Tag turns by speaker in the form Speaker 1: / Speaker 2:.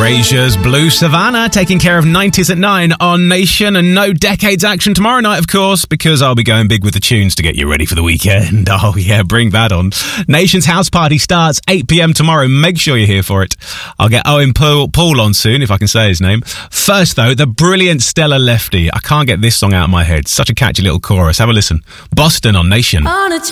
Speaker 1: Erasure's Blue Savannah, taking care of 90s at 9 on Nation, and no Decades action tomorrow night, of course, because I'll be going big with the tunes to get you ready for the weekend. Oh yeah, bring that on. Nation's house party starts 8 p.m. tomorrow. Make sure you're here for it. I'll get Owen Paul on soon, if I can say his name. First though, the brilliant Stella Lefty. I can't get this song out of my head. Such a catchy little chorus. Have a listen. Boston on Nation.